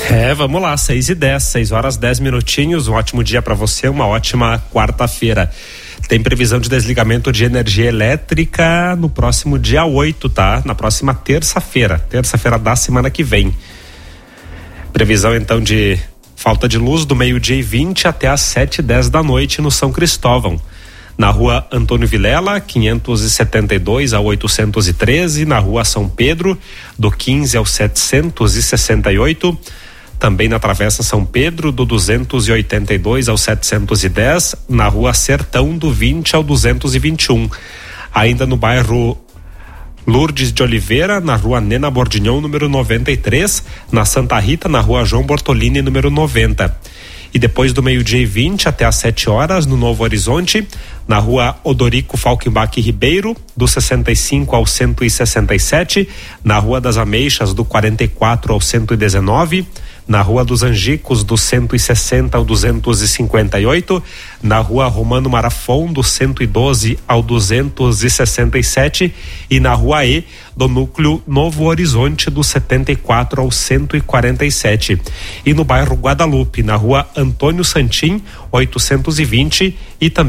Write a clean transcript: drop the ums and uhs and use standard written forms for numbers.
Vamos lá, 6h10, 6 horas 10 minutinhos, um ótimo dia para você, uma ótima quarta-feira. Tem previsão de desligamento de energia elétrica no próximo dia 8, tá? Na próxima terça-feira da semana que vem. Previsão então de falta de luz do 12h20 até às 7h10 da noite no São Cristóvão. Na rua Antônio Vilela, 572 ao 813, na rua São Pedro, do 15 ao 768, também na Travessa São Pedro, do 282 ao 710, na rua Sertão, do 20 ao 221. Ainda no bairro Lourdes de Oliveira, na rua Nena Bordignon, número 93, na Santa Rita, na rua João Bortolini, número 90. E depois do 12h20 até às 7 horas, no Novo Horizonte, na rua Odorico Falkenbach Ribeiro, do 65 ao 167, na rua das Ameixas, do 44 ao 119, na rua dos Angicos, do 160 ao 258, na rua Romano Marafon, do 112 ao 267 e na rua E, do núcleo Novo Horizonte, do 74 ao 147. E no bairro Guadalupe, na rua Antônio Santim, 820 e também